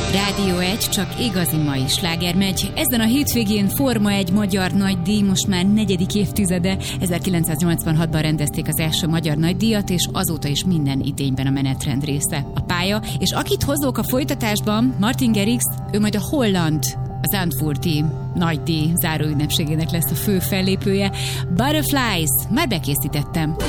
Rádió 1, csak igazi mai sláger megy. Ezen a hétvégén Forma 1 magyar nagydíj, most már 4. évtizede. 1986-ban rendezték az első magyar nagydíjat, és azóta is minden idényben a menetrend része. A pálya, és akit hozok a folytatásban, Martin Garrix, ő majd a holland, az Zandvoorti nagydíj záróünnepségének lesz a fő fellépője. Butterflies, már bekészítettem.